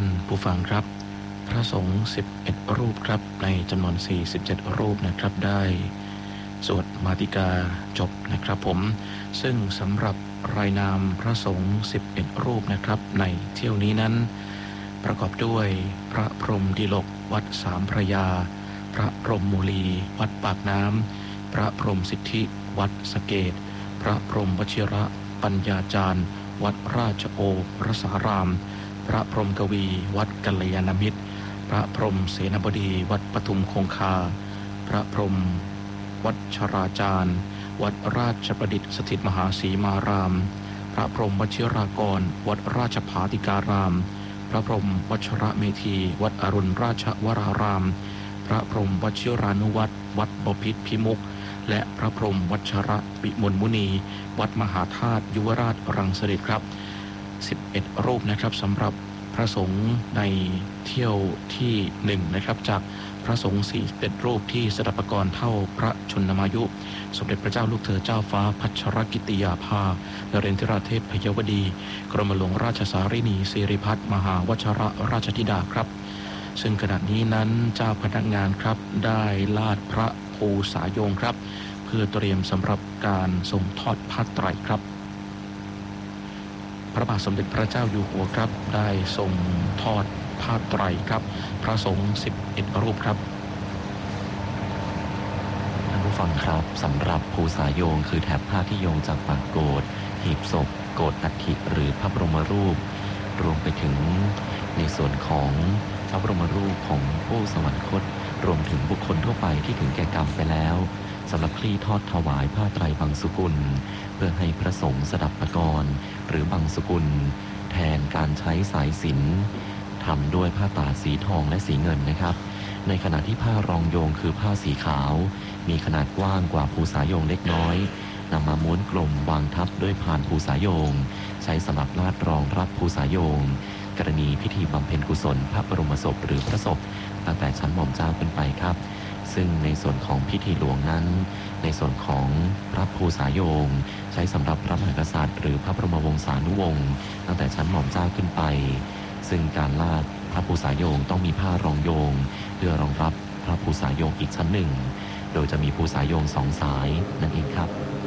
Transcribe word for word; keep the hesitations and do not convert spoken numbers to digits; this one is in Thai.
านผู้ฟังครับพระสงฆ์สิบเอ็ดรูปครับในจำนวนสี่สิบเจ็ดรูปนะครับได้สวดมาติกาจบนะครับผมซึ่งสำหรับรายนามพระสงฆ์สิบเอ็ดรูปนะครับในเที่ยวนี้นั้นประกอบด้วยพระพรหมดิลกวัดสามพระยาพระพรหมมูลีวัดปากน้ำพระพรหมสิทธิวัดสะเกษพระพรหมวชิระปัญญาจารย์วัดราชโอรสารามพระพรหมกวีวัดกัลยาณมิตรพระพรหมเสนาบดีวัดปทุมคงคาพระพรหมวัดชราจารย์วัดราชประดิษฐ์สถิตมหาสีมารามพระพรหมวชิรากรวัดราชภาติการามพระพรหมวชระเมธีวัดอรุณราชวรารามพระพรหมวชิรานุวัตรวัดบพิตรพิมุขและพระพรหมวัชระวิมลมุนีวัดมหาธาตุยุวราชรังสฤษครับสิบเอ็ดรูปนะครับสำหรับพระสงฆ์ในเที่ยวที่หนึ่งนะครับจากพระสงฆ์สี่สิบเอ็ดรูปที่สดับปกรณ์เท่าพระชนมายุสมเด็จพระเจ้าลูกเธอเจ้าฟ้าพัชรกิติยาภานเรนทราเทพพยวดีกรมหลวงราชสารินีสิริพัฒน์มหาวชรราชธิดาครับซึ่งขณะนี้นั้นเจ้าพนักงานครับได้ลาดพระภูษายงครับเพื่อเตรียมสำหรับการทรงทอดผ้าไตรครับพระบาทสมเด็จพระเจ้าอยู่หัวครับได้ทรงทอดผ้าไตรครับพระสงฆ์สิบเอ็ดรูปครับท่านผู้ฟังครับสำหรับภูษาโยงคือแถบผ้าที่โยงจากปากโกฐหีบศพโกฐอัฐิหรือพระบรมรูปรวมไปถึงในส่วนของพระบรมรูปของผู้สวรรคตรวมถึงบุคคลทั่วไปที่ถึงแก่กรรมไปแล้วสำหรับคลี่ทอดถวายผ้าไตรบังสุกุลเพื่อให้พระสงฆ์สดับปกรณ์หรือบังสุกุลแทนการใช้สายสิญจน์ทำด้วยผ้าตาดสีทองและสีเงินนะครับในขณะที่ผ้ารองโยงคือผ้าสีขาวมีขนาดกว้างกว่าภูษาโยงเล็กน้อยนำมาม้วนกลมวางทับด้วยพานภูษาโยงใช้สำหรับลาดรองรับภูษาโยงกรณีพิธีบำเพ็ญกุศลพระบรมศพหรือพระศพตั้งแต่ชั้นหม่อมเจ้าขึ้นไปครับซึ่งในส่วนของพิธีหลวงนั้นในส่วนของพระภูษาโยงใช้สำหรับพระมหากษัตริย์หรือพระบรมวงศานุวงศ์ตั้งแต่ชั้นหม่อมเจ้าขึ้นไปซึ่งการลาดพระภูษาโยงต้องมีผ้ารองโยงเพื่อรองรับพระภูษาโยงอีกชั้นหนึ่งโดยจะมีภูษาโยงสองสายนั่นเองครับ